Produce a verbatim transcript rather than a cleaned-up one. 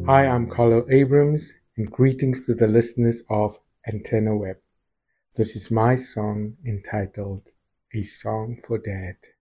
Hi, I'm Carlo Abrams, and greetings to the listeners of Antenna Web. This is my song entitled A Song for Dad.